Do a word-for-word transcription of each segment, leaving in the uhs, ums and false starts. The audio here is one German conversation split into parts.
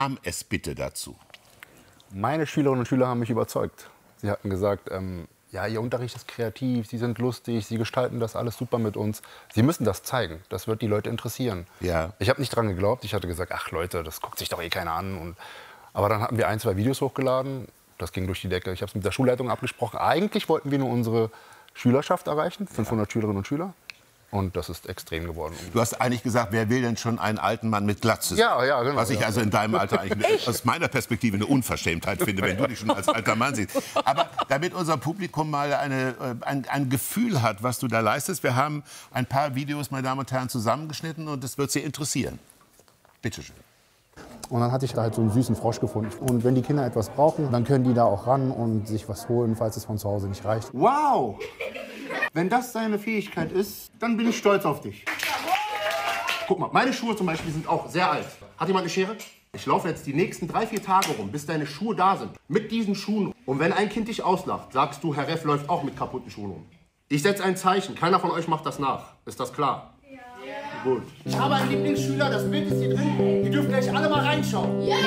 kam es bitte dazu? Meine Schülerinnen und Schüler haben mich überzeugt. Sie hatten gesagt, ähm, ja, Ihr Unterricht ist kreativ, Sie sind lustig, Sie gestalten das alles super mit uns. Sie müssen das zeigen, das wird die Leute interessieren. Ja. Ich habe nicht dran geglaubt, ich hatte gesagt, ach Leute, das guckt sich doch eh keiner an. Und, aber dann hatten wir ein, zwei Videos hochgeladen, das ging durch die Decke. Ich habe es mit der Schulleitung abgesprochen. Eigentlich wollten wir nur unsere Schülerschaft erreichen, fünfhundert ja. Schülerinnen und Schüler. Und das ist extrem geworden. Du hast eigentlich gesagt, wer will denn schon einen alten Mann mit Glatze? Ja, ja, genau. Was ich ja. also in deinem Alter eigentlich aus meiner Perspektive eine Unverschämtheit finde, wenn du dich schon als alter Mann siehst. Aber damit unser Publikum mal eine, ein, ein Gefühl hat, was du da leistest, wir haben ein paar Videos, meine Damen und Herren, zusammengeschnitten und das wird Sie interessieren. Bitte schön. Und dann hatte ich da halt so einen süßen Frosch gefunden. Und wenn die Kinder etwas brauchen, dann können die da auch ran und sich was holen, falls es von zu Hause nicht reicht. Wow! Wenn das deine Fähigkeit ist, dann bin ich stolz auf dich. Guck mal, meine Schuhe zum Beispiel sind auch sehr alt. Hat jemand eine Schere? Ich laufe jetzt die nächsten drei, vier Tage rum, bis deine Schuhe da sind. Mit diesen Schuhen. Und wenn ein Kind dich auslacht, sagst du, Herr Reff läuft auch mit kaputten Schuhen rum. Ich setze ein Zeichen. Keiner von euch macht das nach. Ist das klar? Ja. Gut. Ich habe einen Lieblingsschüler, das Bild ist hier drin. Ihr dürft gleich alle mal reinschauen. Ja!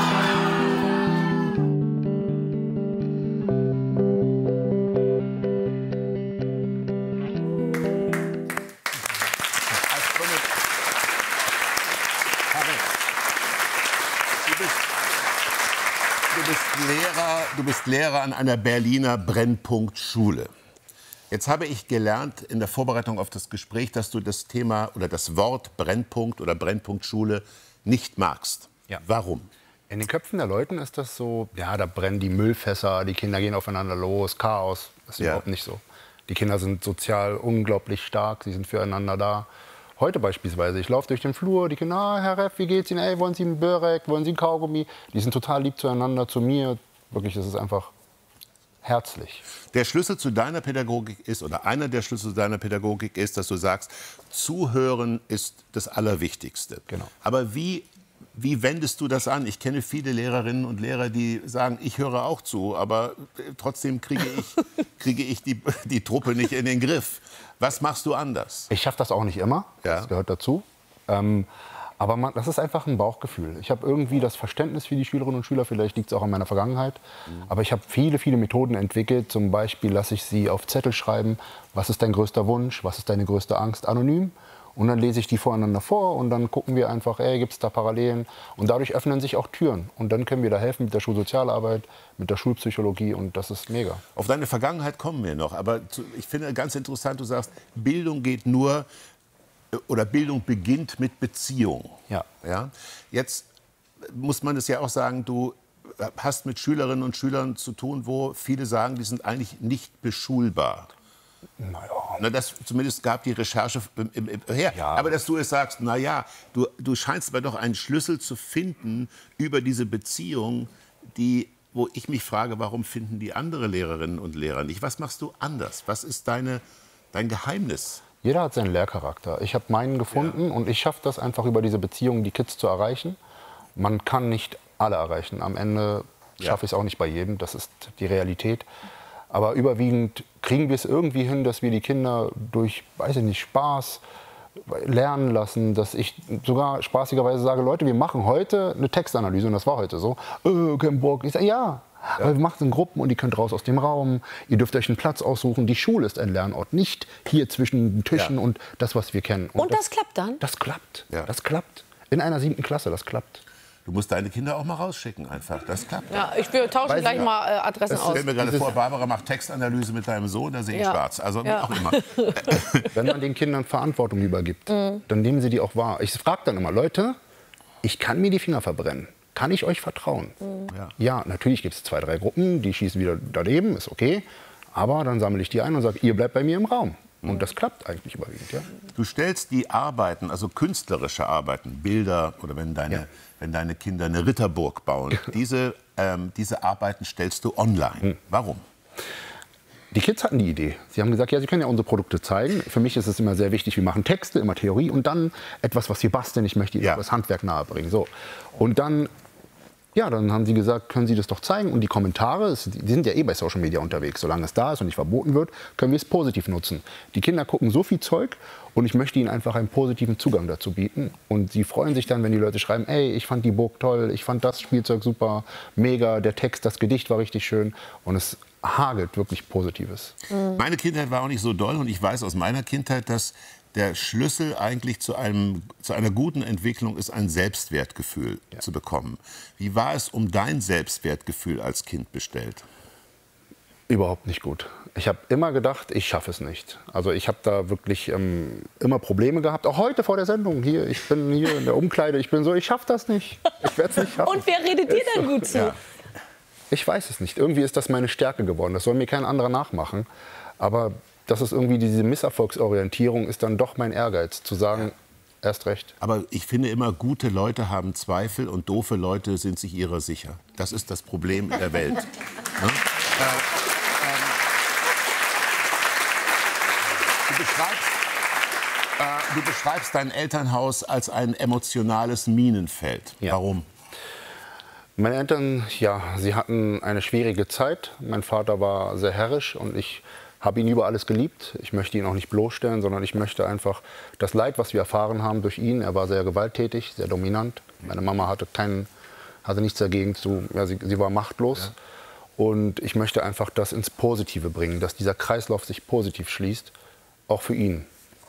Lehrer, du bist Lehrer an einer Berliner Brennpunktschule. Jetzt habe ich gelernt in der Vorbereitung auf das Gespräch, dass du das Thema oder das Wort Brennpunkt oder Brennpunktschule nicht magst. Ja. Warum? In den Köpfen der Leuten ist das so, ja, da brennen die Müllfässer, die Kinder gehen aufeinander los, Chaos. Das ist Ja. überhaupt nicht so. Die Kinder sind sozial unglaublich stark, sie sind füreinander da. Heute beispielsweise, ich laufe durch den Flur, die Kinder, ah, Herr Reff, wie geht's Ihnen? Ey, wollen Sie einen Börek, wollen Sie einen Kaugummi? Die sind total lieb zueinander, zu mir. Wirklich, das ist einfach herzlich. Der Schlüssel zu deiner Pädagogik ist, oder einer der Schlüssel zu deiner Pädagogik ist, dass du sagst, Zuhören ist das Allerwichtigste. Genau. Aber wie, wie wendest du das an? Ich kenne viele Lehrerinnen und Lehrer, die sagen, ich höre auch zu, aber trotzdem kriege ich, kriege ich die, die Truppe nicht in den Griff. Was machst du anders? Ich schaffe das auch nicht immer, Ja. das gehört dazu. Ähm, aber man, das ist einfach ein Bauchgefühl. Ich habe irgendwie das Verständnis für die Schülerinnen und Schüler, vielleicht liegt es auch an meiner Vergangenheit. Mhm. Aber ich habe viele, viele Methoden entwickelt. Zum Beispiel lasse ich sie auf Zettel schreiben, was ist dein größter Wunsch, was ist deine größte Angst, anonym. Und dann lese ich die voreinander vor und dann gucken wir einfach, ey, gibt es da Parallelen? Und dadurch öffnen sich auch Türen. Und dann können wir da helfen mit der Schulsozialarbeit, mit der Schulpsychologie und das ist mega. Auf deine Vergangenheit kommen wir noch, aber zu, ich finde ganz interessant, du sagst, Bildung geht nur, oder Bildung beginnt mit Beziehung. Ja. Ja? Jetzt muss man das ja auch sagen, du hast mit Schülerinnen und Schülern zu tun, wo viele sagen, die sind eigentlich nicht beschulbar. Naja. Na, das zumindest gab die Recherche im, im, im, her. Ja. Aber dass du es sagst, na ja, du, du scheinst aber doch einen Schlüssel zu finden über diese Beziehung, die, wo ich mich frage, warum finden die andere Lehrerinnen und Lehrer nicht? Was machst du anders? Was ist deine, dein Geheimnis? Jeder hat seinen Lehrcharakter. Ich habe meinen gefunden ja. und ich schaffe das einfach über diese Beziehungen, die Kids zu erreichen. Man kann nicht alle erreichen. Am Ende Ja. schaffe ich es auch nicht bei jedem. Das ist die Realität. Aber überwiegend kriegen wir es irgendwie hin, dass wir die Kinder durch, weiß ich nicht, Spaß lernen lassen, dass ich sogar spaßigerweise sage, Leute, wir machen heute eine Textanalyse und das war heute so. Äh, kein Bock. Ich sage, ja, ja. Aber wir machen es in Gruppen und die könnt raus aus dem Raum. Ihr dürft euch einen Platz aussuchen. Die Schule ist ein Lernort, nicht hier zwischen den Tischen Ja. und das, was wir kennen. Und, und das, das klappt dann? Das klappt. Ja. Das klappt. In einer siebten Klasse, das klappt. Du musst deine Kinder auch mal rausschicken einfach. Das klappt. Ja, ich will tauschen Weiß gleich ich- mal äh, Adressen Ich aus. stelle mir gerade vor, Barbara macht Textanalyse mit deinem Sohn, da sehe ich Ja. schwarz. Also Ja. auch immer. Wenn man den Kindern Verantwortung übergibt, Mhm. dann nehmen sie die auch wahr. Ich frage dann immer, Leute, ich kann mir die Finger verbrennen. Kann ich euch vertrauen? Mhm. Ja. Ja, natürlich gibt es zwei, drei Gruppen, die schießen wieder daneben, ist okay. Aber dann sammle ich die ein und sage, ihr bleibt bei mir im Raum. Und das klappt eigentlich überwiegend. Ja. Du stellst die Arbeiten, also künstlerische Arbeiten, Bilder oder wenn deine, Ja. wenn deine Kinder eine Ritterburg bauen, diese, ähm, diese Arbeiten stellst du online. Warum? Die Kids hatten die Idee. Sie haben gesagt, ja, sie können ja unsere Produkte zeigen. Für mich ist es immer sehr wichtig, wir machen Texte, immer Theorie und dann etwas, was wir basteln. Ich möchte ihnen Ja. das Handwerk nahebringen. So. Und dann Ja, dann haben sie gesagt, können Sie das doch zeigen? Und die Kommentare, die sind ja eh bei Social Media unterwegs. Solange es da ist und nicht verboten wird, können wir es positiv nutzen. Die Kinder gucken so viel Zeug und ich möchte ihnen einfach einen positiven Zugang dazu bieten. Und sie freuen sich dann, wenn die Leute schreiben, ey, ich fand die Burg toll, ich fand das Spielzeug super, mega, der Text, das Gedicht war richtig schön. Und es hagelt wirklich Positives. Mhm. Meine Kindheit war auch nicht so doll und ich weiß aus meiner Kindheit, dass der Schlüssel eigentlich zu, einem, zu einer guten Entwicklung ist, ein Selbstwertgefühl ja. zu bekommen. Wie war es um dein Selbstwertgefühl als Kind bestellt? Überhaupt nicht gut. Ich habe immer gedacht, ich schaffe es nicht. Also ich habe da wirklich ähm, immer Probleme gehabt. Auch heute vor der Sendung hier. Ich bin hier in der Umkleide. Ich bin so, ich schaffe das nicht. Ich werde es nicht schaffen. Und wer redet dir denn gut zu? Ja. Ich weiß es nicht. Irgendwie ist das meine Stärke geworden. Das soll mir kein anderer nachmachen. Aber das ist irgendwie diese Misserfolgsorientierung, ist dann doch mein Ehrgeiz, zu sagen, ja. erst recht. Aber ich finde immer, gute Leute haben Zweifel und doofe Leute sind sich ihrer sicher. Das ist das Problem der Welt. Ne? äh, ähm, du, beschreibst, äh, du beschreibst dein Elternhaus als ein emotionales Minenfeld. Ja. Warum? Meine Eltern, ja, sie hatten eine schwierige Zeit. Mein Vater war sehr herrisch und ich habe ihn über alles geliebt. Ich möchte ihn auch nicht bloßstellen, sondern ich möchte einfach das Leid, was wir erfahren haben durch ihn. Er war sehr gewalttätig, sehr dominant. Meine Mama hatte, keinen, hatte nichts dagegen. Zu, ja, sie, sie war machtlos. Ja. Und ich möchte einfach das ins Positive bringen, dass dieser Kreislauf sich positiv schließt, auch für ihn.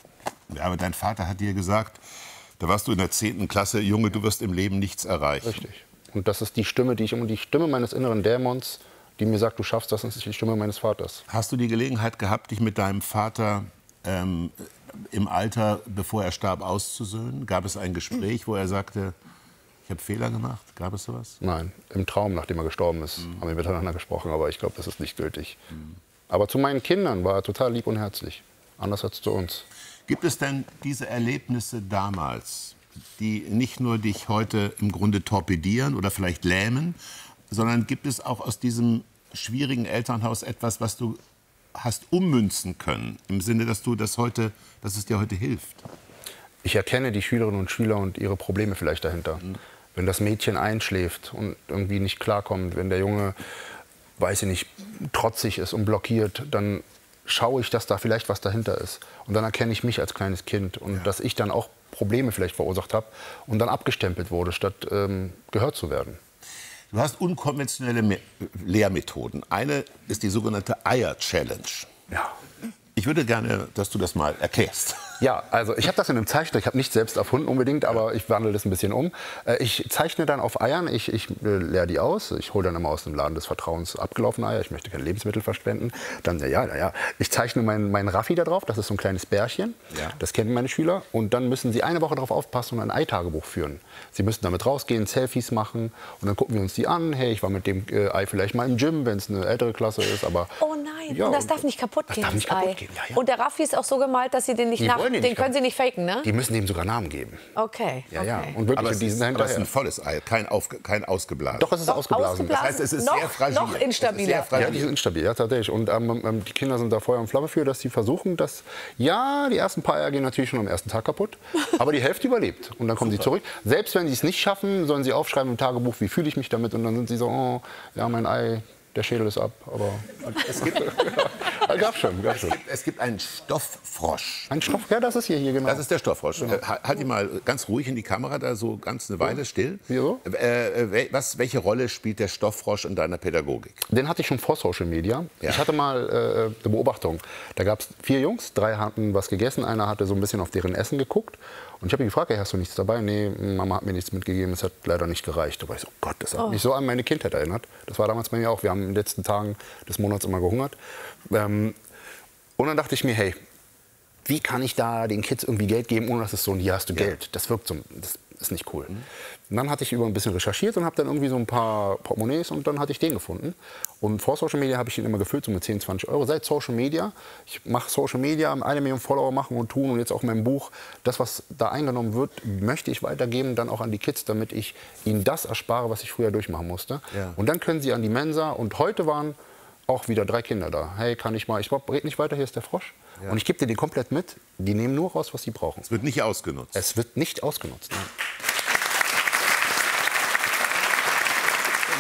Ja, aber dein Vater hat dir gesagt, da warst du in der zehnten Klasse, Junge, du wirst im Leben nichts erreichen. Richtig. Und das ist die Stimme, die ich immer, die Stimme meines inneren Dämons, die mir sagt, du schaffst das, das ist die Stimme meines Vaters. Hast du die Gelegenheit gehabt, dich mit deinem Vater ähm, im Alter, bevor er starb, auszusöhnen? Gab es ein Gespräch, wo er sagte, ich habe Fehler gemacht? Gab es sowas? Nein, im Traum, nachdem er gestorben ist, mhm. haben wir miteinander gesprochen, aber ich glaube, das ist nicht gültig. Mhm. Aber zu meinen Kindern war er total lieb und herzlich, anders als zu uns. Gibt es denn diese Erlebnisse damals, die nicht nur dich heute im Grunde torpedieren oder vielleicht lähmen, sondern gibt es auch aus diesem schwierigen Elternhaus etwas, was du hast ummünzen können, im Sinne, dass du das heute, dass es dir heute hilft? Ich erkenne die Schülerinnen und Schüler und ihre Probleme vielleicht dahinter. Mhm. Wenn das Mädchen einschläft und irgendwie nicht klarkommt, wenn der Junge, weiß ich nicht, trotzig ist und blockiert, dann schaue ich, dass da vielleicht was dahinter ist. Und dann erkenne ich mich als kleines Kind und ja. dass ich dann auch Probleme vielleicht verursacht habe und dann abgestempelt wurde, statt ähm, gehört zu werden. Du hast unkonventionelle Me- Lehrmethoden. Eine ist die sogenannte Eier-Challenge. Ja. Ich würde gerne, dass du das mal erklärst. Ja, also ich habe das in einem Zeichner, ich habe nicht selbst erfunden unbedingt, aber ich wandle das ein bisschen um. Ich zeichne dann auf Eiern, ich, ich leere die aus, ich hole dann immer aus dem Laden des Vertrauens abgelaufene Eier, ich möchte keine Lebensmittel verschwenden. Dann, ja, ja, ja, ich zeichne meinen mein Raffi da drauf, das ist so ein kleines Bärchen, ja. das kennen meine Schüler. Und dann müssen sie eine Woche darauf aufpassen und ein Eitagebuch führen. Sie müssen damit rausgehen, Selfies machen und dann gucken wir uns die an. Hey, ich war mit dem äh, Ei vielleicht mal im Gym, wenn es eine ältere Klasse ist, aber... Oh nein, ja, und das darf nicht kaputt das gehen, darf nicht das Ei. kaputt gehen. Ja, ja. Und der Raffi ist auch so gemalt, dass sie den nicht Die nach... wollen Den, den können sie nicht faken, ne? Die müssen dem sogar Namen geben. Okay, Ja, okay. ja. Und wirklich, Aber es, die ist, sind aber es ist ein hinterher. volles Ei, kein, auf, kein ausgeblasen. Doch, es ist Doch, ausgeblasen. ausgeblasen. Das heißt, es ist noch, sehr fragil. Noch instabiler. Sehr fragil. Ja, die sind instabil, ja, tatsächlich. Und ähm, ähm, die Kinder sind da Feuer und Flamme für, dass sie versuchen, dass, ja, die ersten paar Eier gehen natürlich schon am ersten Tag kaputt, aber die Hälfte überlebt. Und dann kommen Super. sie zurück. Selbst wenn sie es nicht schaffen, sollen sie aufschreiben im Tagebuch, wie fühle ich mich damit. Und dann sind sie so, oh, ja, mein Ei, der Schädel ist ab. Aber es gibt, ja, gab schon, gab schon. Es gibt, es gibt einen Stofffrosch. Ein Stoff, ja, das ist hier, hier genau. Das ist der Stofffrosch. Genau. Halt ihn mal ganz ruhig in die Kamera, da so ganz eine Weile still. Wieso? Äh, was, welche Rolle spielt der Stofffrosch in deiner Pädagogik? Den hatte ich schon vor Social Media. Ja. Ich hatte mal äh, eine Beobachtung. Da gab es vier Jungs, drei hatten was gegessen, einer hatte so ein bisschen auf deren Essen geguckt. Und ich habe ihn gefragt, hey, hast du nichts dabei? Nee, Mama hat mir nichts mitgegeben, es hat leider nicht gereicht. Da war ich so, oh Gott, das hat oh. mich so an meine Kindheit erinnert. Das war damals bei mir auch. Wir haben in den letzten Tagen des Monats immer gehungert. Ähm, und dann dachte ich mir, hey, wie kann ich da den Kids irgendwie Geld geben, ohne dass es so ein, hier hast du Geld. Das wirkt so, das ist nicht cool. Mhm. Und dann hatte ich über ein bisschen recherchiert und habe dann irgendwie so ein paar Portemonnaies und dann hatte ich den gefunden. Und vor Social Media habe ich ihn immer gefüllt, so mit zehn, zwanzig Euro. Seit Social Media, ich mache Social Media, eine Million Follower machen und tun und jetzt auch in meinem Buch, das, was da eingenommen wird, möchte ich weitergeben, dann auch an die Kids, damit ich ihnen das erspare, was ich früher durchmachen musste. Ja. Und dann können sie an die Mensa und heute waren auch wieder drei Kinder da. Hey, kann ich mal, ich rede nicht weiter, hier ist der Frosch. Ja. Und ich gebe dir den komplett mit, die nehmen nur raus, was sie brauchen. Es wird nicht ausgenutzt. Es wird nicht ausgenutzt. Nein.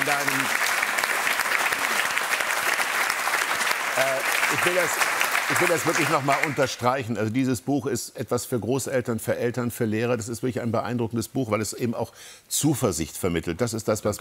an deinem... Äh, ich will das... Ich will das wirklich noch mal unterstreichen. Also dieses Buch ist etwas für Großeltern, für Eltern, für Lehrer. Das ist wirklich ein beeindruckendes Buch, weil es eben auch Zuversicht vermittelt. Das ist das, was